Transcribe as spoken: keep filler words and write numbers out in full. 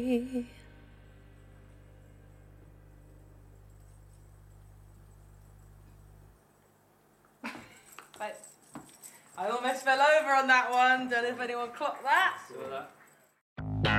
I almost fell over on that one. Don't know if anyone clocked that. Saw that.